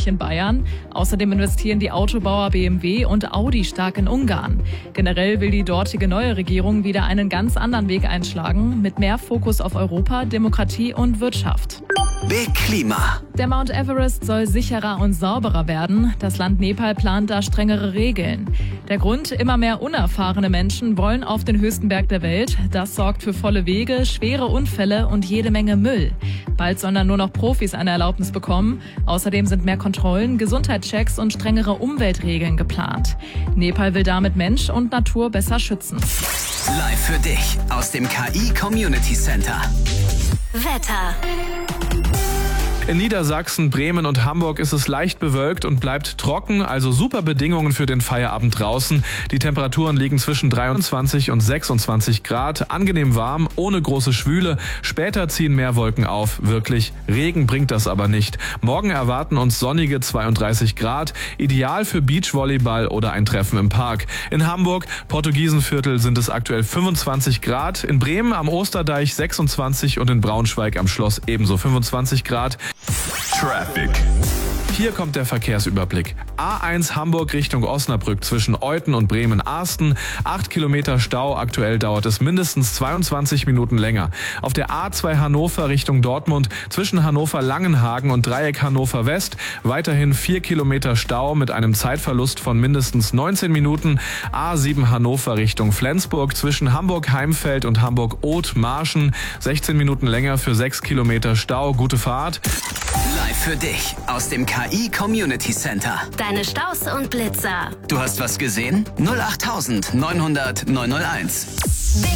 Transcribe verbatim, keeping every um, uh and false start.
künftig in Bayern. Außerdem investieren die Autobauer B M W und Audi stark in Ungarn. Generell will die dortige neue Regierung wieder einen ganz anderen Weg einschlagen, mit mehr Fokus auf Europa, Demokratie und Wirtschaft. Big Klima. Der Mount Everest soll sicherer und sauberer werden. Das Land Nepal plant da strengere Regeln. Der Grund: immer mehr unerfahrene Menschen wollen auf den höchsten Berg der Welt. Das sorgt für volle Wege, schwere Unfälle und jede Menge Müll. Bald sollen dann nur noch Profis eine Erlaubnis bekommen. Außerdem sind mehr Kontrollen, Gesundheitschecks und strengere Umweltregeln geplant. Nepal will damit Mensch und Natur besser schützen. Live für dich aus dem K I Community Center. Wetter. In Niedersachsen, Bremen und Hamburg ist es leicht bewölkt und bleibt trocken, also super Bedingungen für den Feierabend draußen. Die Temperaturen liegen zwischen dreiundzwanzig und sechsundzwanzig Grad, angenehm warm, ohne große Schwüle. Später ziehen mehr Wolken auf, wirklich. Regen bringt das aber nicht. Morgen erwarten uns sonnige zweiunddreißig Grad, ideal für Beachvolleyball oder ein Treffen im Park. In Hamburg, Portugiesenviertel, sind es aktuell fünfundzwanzig Grad, in Bremen am Osterdeich sechsundzwanzig und in Braunschweig am Schloss ebenso fünfundzwanzig Grad. Traffic. Hier kommt der Verkehrsüberblick. A eins Hamburg Richtung Osnabrück zwischen Euthen und Bremen-Arsten. Acht Kilometer Stau, aktuell dauert es mindestens zweiundzwanzig Minuten länger. Auf der A zwei Hannover Richtung Dortmund zwischen Hannover-Langenhagen und Dreieck Hannover West. Weiterhin vier Kilometer Stau mit einem Zeitverlust von mindestens neunzehn Minuten. A sieben Hannover Richtung Flensburg zwischen Hamburg-Heimfeld und Hamburg-Oth-Marschen. sechzehn Minuten länger für sechs Kilometer Stau. Gute Fahrt. Live für dich aus dem K I Community Center. Deine Staus und Blitzer. Du hast was gesehen? null acht neunhundert neunhunderteins.